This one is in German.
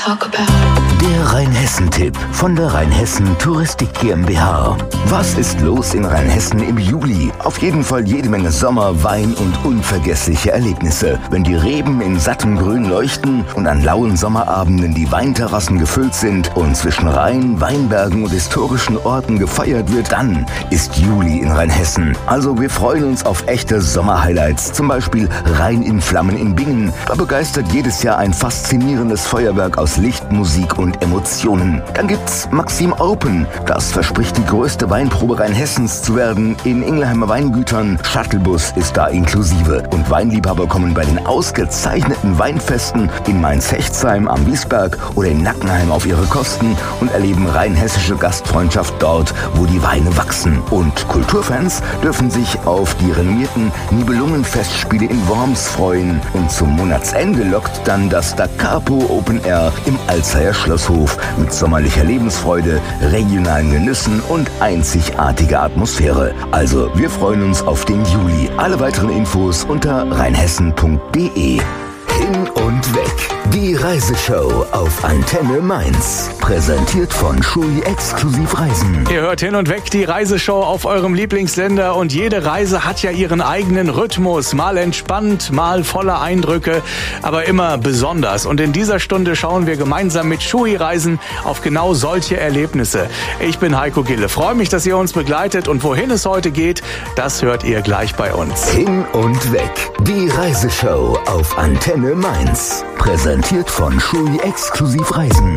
talk about. Der Rheinhessen-Tipp von der Rheinhessen Touristik GmbH. Was ist los in Rheinhessen im Juli? Auf jeden Fall jede Menge Sommer, Wein und unvergessliche Erlebnisse. Wenn die Reben in sattem Grün leuchten und an lauen Sommerabenden die Weinterrassen gefüllt sind und zwischen Rhein, Weinbergen und historischen Orten gefeiert wird, dann ist Juli in Rheinhessen. Also wir freuen uns auf echte Sommerhighlights, zum Beispiel Rhein in Flammen in Bingen. Da begeistert jedes Jahr ein faszinierendes Feuerwerk aus Licht, Musik und Emotionen. Dann gibt's Maxim Open. Das verspricht die größte Weinprobe Rheinhessens zu werden in Ingelheimer Weingütern. Shuttlebus ist da inklusive. Und Weinliebhaber kommen bei den ausgezeichneten Weinfesten in Mainz-Hechtsheim am Wiesberg oder in Nackenheim auf ihre Kosten und erleben rheinhessische Gastfreundschaft dort, wo die Weine wachsen. Und Kulturfans dürfen sich auf die renommierten Nibelungenfestspiele in Worms freuen. Und zum Monatsende lockt dann das Da Capo Open Air im Alzeyer Schlosshof mit sommerlicher Lebensfreude, regionalen Genüssen und einzigartiger Atmosphäre. Also, wir freuen uns auf den Juli. Alle weiteren Infos unter rheinhessen.de. Hin und weg. Die Reiseshow auf Antenne Mainz. Präsentiert von Schui Exklusiv Reisen. Ihr hört Hin und weg die Reiseshow auf eurem Lieblingssender und jede Reise hat ja ihren eigenen Rhythmus. Mal entspannt, mal voller Eindrücke, aber immer besonders. Und in dieser Stunde schauen wir gemeinsam mit Schui Reisen auf genau solche Erlebnisse. Ich bin Heiko Gille. Freue mich, dass ihr uns begleitet und wohin es heute geht, das hört ihr gleich bei uns. Hin und weg. Die Reiseshow auf Antenne Mainz. Präsentiert von Schui Exklusiv Reisen.